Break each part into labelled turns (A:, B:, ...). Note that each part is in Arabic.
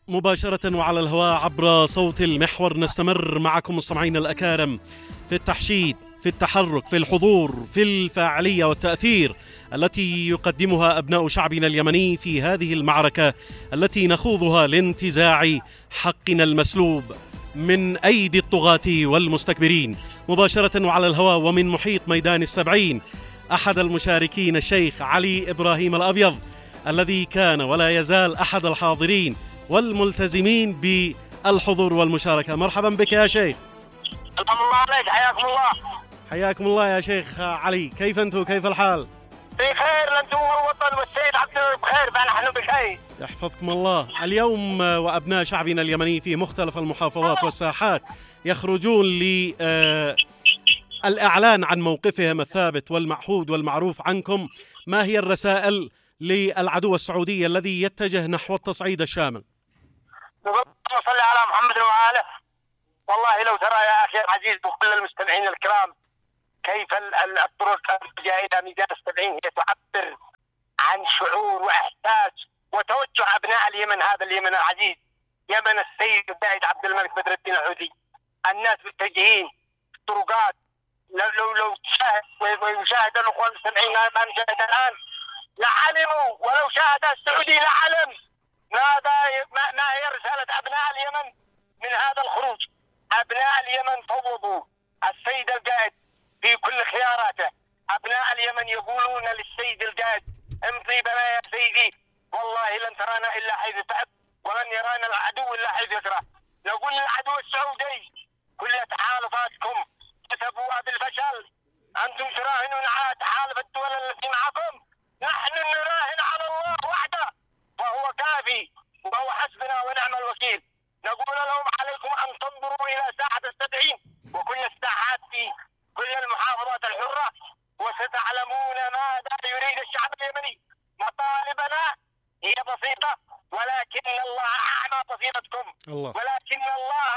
A: مباشرة وعلى الهواء عبر صوت المحور نستمر معكم مستمعين الأكارم في التحشيد، في التحرك، في الحضور، في الفاعلية والتأثير التي يقدمها أبناء شعبنا اليمني في هذه المعركة التي نخوضها لانتزاع حقنا المسلوب من أيدي الطغاة والمستكبرين. مباشرة وعلى الهواء ومن محيط ميدان السبعين أحد المشاركين الشيخ علي إبراهيم الأبيض، الذي كان ولا يزال أحد الحاضرين والملتزمين بالحضور والمشاركة. مرحبا بك يا شيخ.
B: سلام الله عليك، حياكم الله.
A: حياكم الله يا شيخ علي، كيف أنتم؟ كيف الحال؟
B: بخير، أنتم والوطن والسيد عبد بخير، فنحن بخير.
A: يحفظكم الله. اليوم وأبناء شعبنا اليمني في مختلف المحافظات والساحات يخرجون للإعلان عن موقفهم الثابت والمعهود والمعروف عنكم. ما هي الرسائل للعدو السعودي الذي يتجه نحو التصعيد الشامل؟
B: اللهم صل على محمد وآله. والله لو ترى يا أخي العزيز وكل المستمعين الكرام كيف الطرق الجاية إلى ميدان السبعين هي تعبر عن شعور وإحساس وتوجه أبناء اليمن، هذا اليمن العزيز، يمن السيد القائد عبد الملك بدر الدين الحوثي. الناس متجهين في الطرقات. لو تشاهد ويشاهد الأخوان المستمعين ما نشاهد الآن لعلموا، ولو شاهد السعودي لعلم ما هي رسالة أبناء اليمن من هذا الخروج. أبناء اليمن فوضوا السيد القائد في كل خياراته. أبناء اليمن يقولون للسيد القائد امضي بنا يا سيدي، والله لن ترانا إلا حيث تعب، ولن يرانا العدو إلا حيث يكره. نقول للعدو السعودي كل تحالفاتكم تسبوها بالفشل. أنتم تراهنون على تحالف الدول التي معكم، نحن نراهن على الله وحده وهو كافي وهو حسبنا ونعم الوكيل. نقول لهم عليكم أن تنظروا إلى ساحة السبعين وكل الساحات في كل المحافظات الحرة، وستعلمون ماذا يريد الشعب اليمني. مطالبنا هي بسيطة، ولكن الله أعمى بصيرتكم. ولكن الله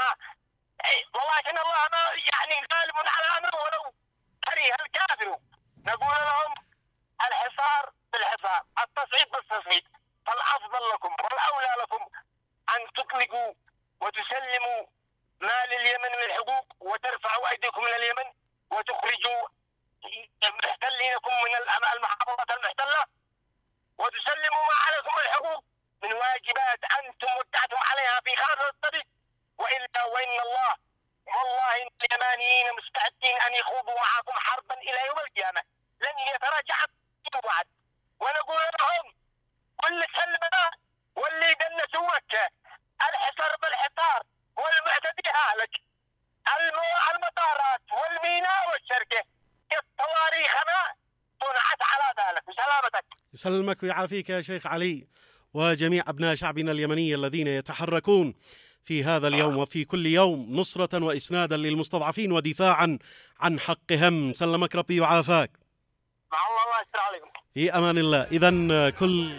B: ما غالب على أمره ولو كره الكافر. نقول لهم الحصار بالحصار، التصعيد بالتصعيد، فالأفضل لكم والأولى لكم أن تطلقوا وتسلموا ما لليمن من حقوق، وترفعوا أيديكم من اليمن وتخرجوا محتلينكم من المحافظات المحتلة، وتسلموا ما عليكم من حقوق من واجبات أنتم وقعتم عليها في خارج الطريق. وإن الله والله إن اليمانيين مستعدين أن يخوضوا معكم حربا إلى يوم القيامة، لن يتراجع بعد. ونقول لهم كل سلمنا واللي دنسوا مكة، الحصار بالحصار والمعتدي هالك، المطارات والميناء والشركة، الصواريخنا صنعت على ذلك. وسلامتك.
A: يسلمك ويعافيك يا شيخ علي، وجميع أبناء شعبنا اليمني الذين يتحركون في هذا اليوم وفي كل يوم نصرة وإسنادا للمستضعفين ودفاعا عن حقهم. سلمك ربي وعافاك.
B: مع الله يستر عليكم.
A: في أمان الله. إذن كل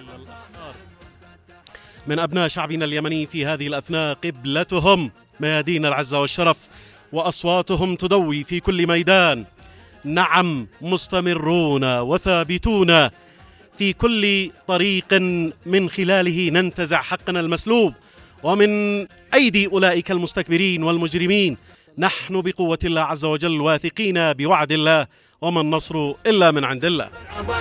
A: من أبناء شعبنا اليمني في هذه الأثناء قبلتهم ميادين العزة والشرف، وأصواتهم تدوي في كل ميدان. نعم، مستمرون وثابتون في كل طريق من خلاله ننتزع حقنا المسلوب ومن أيدي أولئك المستكبرين والمجرمين. نحن بقوة الله عز وجل واثقين بوعد الله، وما النصر إلا من عند الله.